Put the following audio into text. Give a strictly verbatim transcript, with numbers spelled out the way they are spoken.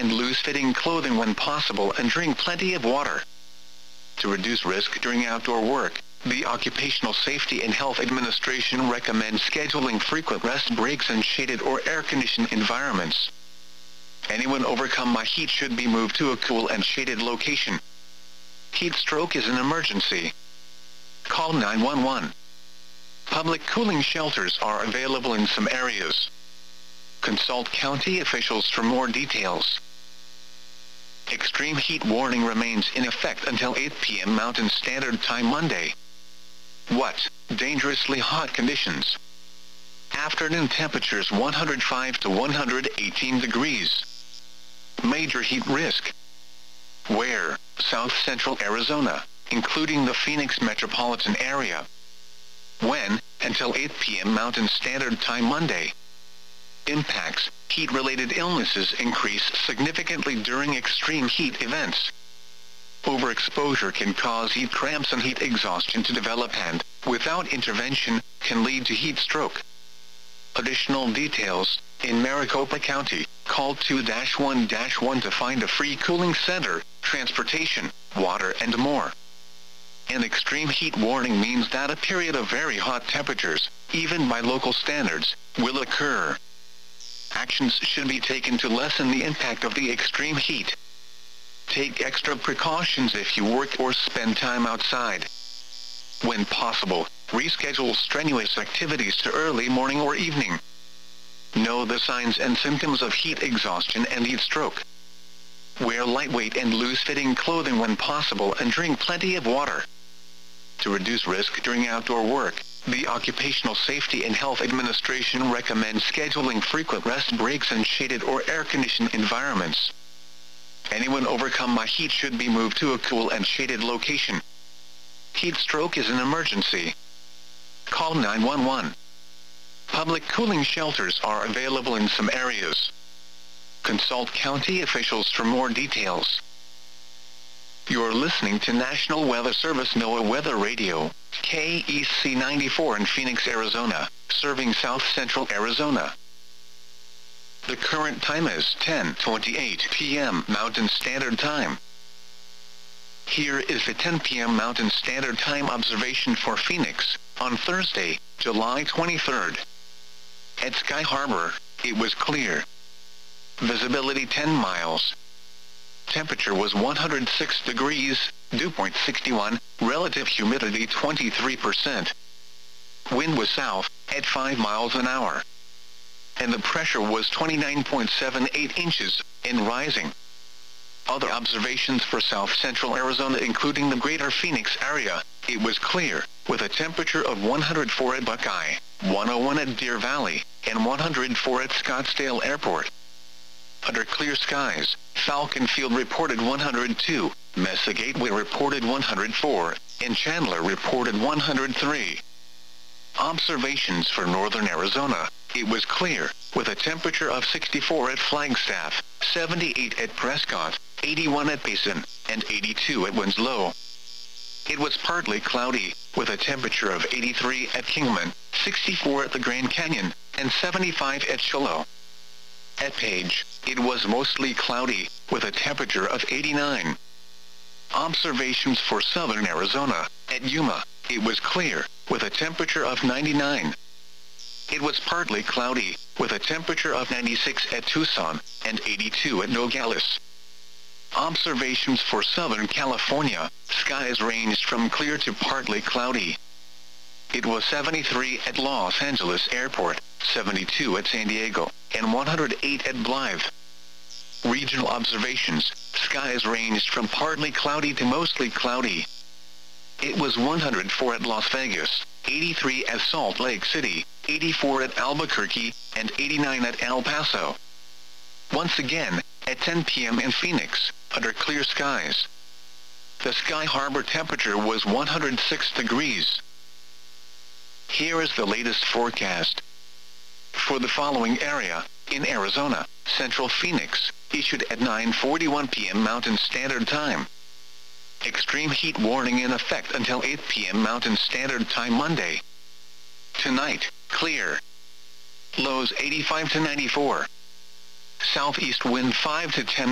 and loose-fitting clothing when possible and drink plenty of water. To reduce risk during outdoor work, the Occupational Safety and Health Administration recommends scheduling frequent rest breaks in shaded or air-conditioned environments. Anyone overcome by heat should be moved to a cool and shaded location. Heat stroke is an emergency. Call nine one one. Public cooling shelters are available in some areas. Consult county officials for more details. Extreme heat warning remains in effect until eight p m Mountain Standard Time Monday. What? Dangerously hot conditions. Afternoon temperatures one hundred five to one hundred eighteen degrees. Major heat risk. Where? South Central Arizona, including the Phoenix metropolitan area. When? Until eight p m Mountain Standard Time Monday. Impacts. Heat-related illnesses increase significantly during extreme heat events. Overexposure can cause heat cramps and heat exhaustion to develop and, without intervention, can lead to heat stroke. Additional details. In Maricopa County, call two one one to find a free cooling center, transportation, water and more. An extreme heat warning means that a period of very hot temperatures, even by local standards, will occur. Actions should be taken to lessen the impact of the extreme heat. Take extra precautions if you work or spend time outside. When possible, reschedule strenuous activities to early morning or evening. Know the signs and symptoms of heat exhaustion and heat stroke. Wear lightweight and loose-fitting clothing when possible and drink plenty of water. To reduce risk during outdoor work, the Occupational Safety and Health Administration recommends scheduling frequent rest breaks in shaded or air-conditioned environments. Anyone overcome by heat should be moved to a cool and shaded location. Heat stroke is an emergency. Call nine one one. Public cooling shelters are available in some areas. Consult county officials for more details. You're listening to National Weather Service NOAA Weather Radio, K E C ninety-four in Phoenix, Arizona, serving South Central Arizona. The current time is ten twenty-eight p m Mountain Standard Time. Here is the ten p m Mountain Standard Time observation for Phoenix, on Thursday, July twenty-third. At Sky Harbor, it was clear. Visibility ten miles. Temperature was one hundred six degrees, dew point sixty-one, relative humidity twenty-three percent. Wind was south, at five miles an hour. And the pressure was twenty-nine point seven eight inches, and rising. Other observations for South Central Arizona including the greater Phoenix area, it was clear, with a temperature of one hundred four at Buckeye, one oh one at Deer Valley, and one hundred four at Scottsdale Airport. Under clear skies, Falcon Field reported one hundred two, Mesa Gateway reported one hundred four, and Chandler reported one hundred three. Observations for northern Arizona, it was clear, with a temperature of sixty-four at Flagstaff, seventy-eight at Prescott, eighty-one at Payson, and eighty-two at Winslow. It was partly cloudy, with a temperature of eighty-three at Kingman, sixty-four at the Grand Canyon, and seventy-five at Shiloh. At Page, it was mostly cloudy, with a temperature of eighty-nine. Observations for southern Arizona, at Yuma, it was clear, with a temperature of ninety-nine. It was partly cloudy, with a temperature of ninety-six at Tucson, and eighty-two at Nogales. Observations for Southern California, skies ranged from clear to partly cloudy. It was seventy-three at Los Angeles Airport, seventy-two at San Diego, and one hundred eight at Blythe. Regional observations, skies ranged from partly cloudy to mostly cloudy. It was one hundred four at Las Vegas, eighty-three at Salt Lake City, eighty-four at Albuquerque, and eighty-nine at El Paso. Once again, at ten p m in Phoenix, under clear skies. The Sky Harbor temperature was one hundred six degrees. Here is the latest forecast. For the following area, in Arizona, Central Phoenix, issued at nine forty-one p m Mountain Standard Time. Extreme heat warning in effect until eight p m Mountain Standard Time Monday. Tonight, clear. Lows eighty-five to ninety-four. Southeast wind five to ten